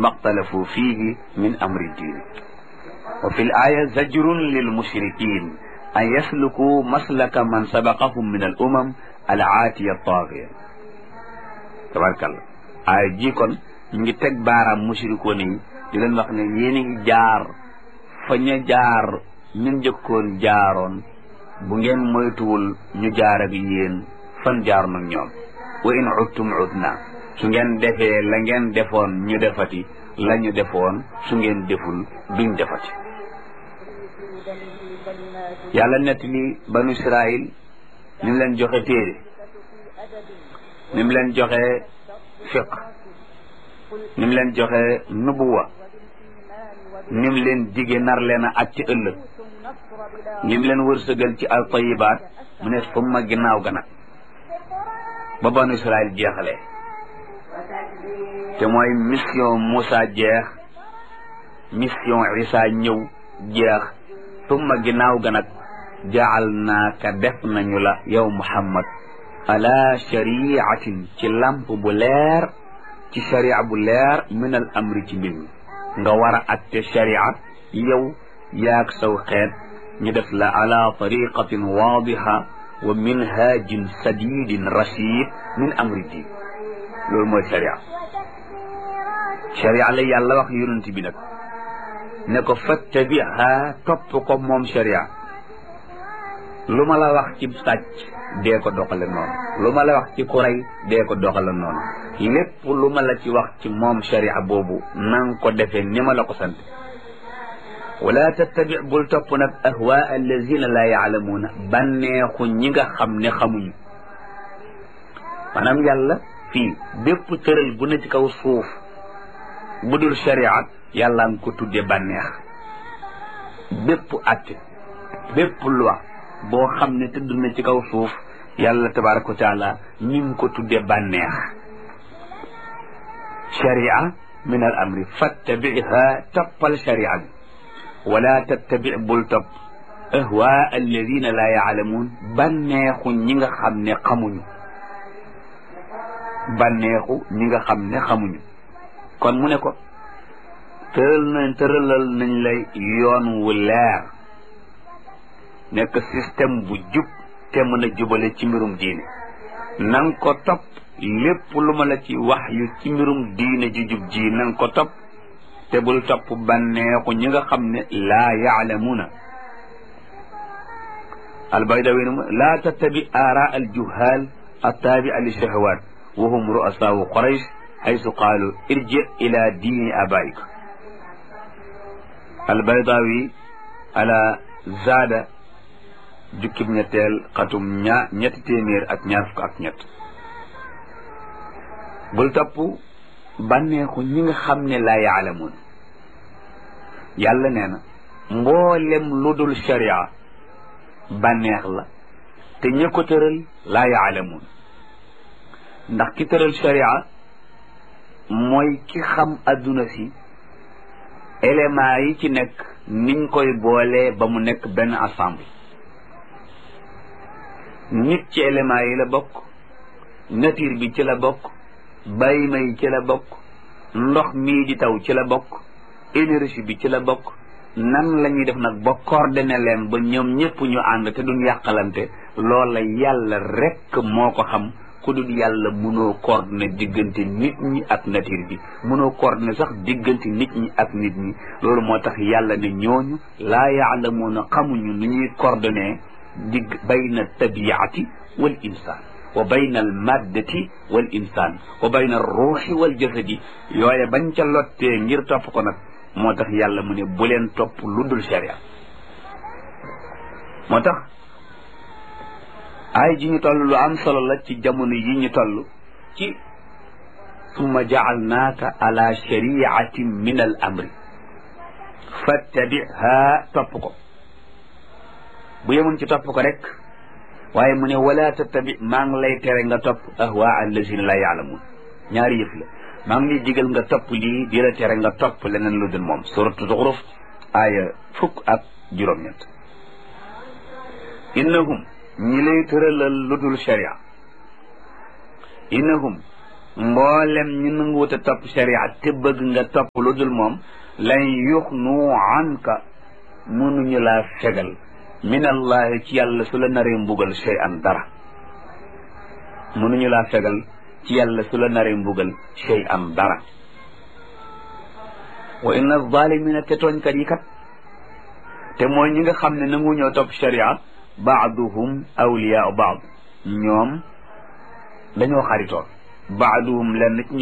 بما اختلفوا فيه من أمر الدين وفي الآية زجر للمشركين أن يسلكوا مسلك من سبقهم من الأمم العاتية الطاغية تبارك الله آية جيكون نجي تك بارام مشركون di leen wax ne yéen a ngi jaar fa ñu jaar ñun jëkkoon jaaroon bu ngeen moytuwul ñu jaar ak yéen fan jaar nag ñoom wa in udtum udna su ngeen defee la ngeen defoon ñu defati la ñu defoon su ngeen deful duñ defati yàlla nett li banu Israil ni mu leen joxe téere ni mu leen joxe fiq ni mu leen joxe nubuwa ni mu leen dige nar leen a at ci ëllëg ni mu leen wërsëgal ci al tayibaat mu ne summa ginnaaw ga nag ba banu Israil jeexalee te mooy mission Moussa jeex mission Isa ñëw jeex summa ginnaaw ga nag jaal naaka def nañu la yow Muhammad ala shariatin ci lamp bu leer ci sharia bu leer min al amri ci mbir mi nga war a atte sharia yow yaag saw xeet ñu def la ala tariqatin waadiha wa minhajin sadidin rashid min amri din loolu mooy sharia sharia la yàlla wax yonent bi nag ne ko fattabiha topp ko moom sharia lu ma la wax ci sàcc dee ko doxale noonu lu ma la wax ci kuray dee ko doxale noonu lépp lu ma la ci wax ci moom sharia boobu nang ko defee ni ma la ko sant wala tattabi bul topp nag ahwaa allazina la yaalamuuna bànneexu ñi nga xam ne xamuñu maanaam yàlla fii bépp tëral bu ne ci kaw suuf bu dul sharia yàlla nga ko tudde bànneex bépp atte bépp loi boo xam ne tëdd na ci kaw suuf yàlla tabaraka wa taala ñi ngi ko tudde bànneex sharia min al amri fattabiha toppal sharia bi wala tattabi bul topp ahwaa alladina la yaalamuun bànneexu ñi nga xam ne xamuñu bànneexu ñi nga xam ne xamuñu kon mu ne ko tëralal nañ lay yoon wu leer nekk système bu jub te mën a jubale ci mbirum diine nang ko topp lépp lu ma la ci wax yu ci mbirum diine ji jub ji nang ko topp te bul topp bànneexu ñi nga xam ne laa yaalamuuna albaydawi laa tattabi aara aljuhaal attaabi'a li shahawat wa hum ru'asaau quraysh haysu qaalu irji ila diini abaik albaydawi ala zaada jukkib ñetteel xatum ñetti téeméer ak ñaar fukk ak ñett bul topp bànneexu ñi nga xam ne laa yaalamuun yàlla nee na mboolem lu dul sharia bànneex la te ña ko tëral laa yaalamuun ndax ki tëral sharia mooy ki xam adduna si éléments yi ci nekk niñ koy boolee ba mu nekk benn ensemble nit ci éléments yi la bokk nature bi ci la bokk bàyyi may ci la bokk ndox mii di taw ci la bokk énergie bi ci la bokk nan la ñuy def nag ba coordonné leen ba ñoom ñëpp ñu ànd te duñ yàqalante loola yàlla rekk moo ko xam ku dul yàlla mënoo coordonné diggante nit ñi ak nature bi mënoo coordonné sax diggante nit ñi ak nit ñi loolu moo tax yàlla ne ñooñu laa yaalamuuna xamuñu nu ñuy coordonné digg bayna tabiati wal insaan wa bayna al maddati wal insaan wa bayna al ruuxi wal jasadi yooye bañ ca lottee ngir topp ko nag moo tax yàlla mu ne bu leen topp lu dul sharia moo tax ay ji ñu toll lu am solo la ci jamono yi ñu toll ci summa jaalnaaka ala shariatin min al amri fattabiha topp ko bu yemoon ci topp ko rek waaye mu ne wala tattabi maa ngi lay tere nga topp ahwaa allazina la yaalamuun ñaari yëf la maa ngi lay digal nga topp lii di la tere nga topp leneen lu dul moom suratu Zuxruf aaya 10 ak 8 innahum ñi lay tëralal lu dul sharia innahum mboolem ñu nanguwut a topp sharia te bëgg nga topp lu dul moom lan yuxnu anka mënuñu laa fegal min allahi ci yàlla su la naree mbugal shay'an dara mënuñu laa fegal ci yàlla su la naree mbugal shay'an dara wa inna zalimina te tooñkat yi kat te mooy ñi nga xam ne nangu ñoo topp sharia baaduhum awliyaa baad ñoom dañoo xaritoo baaduhum lenn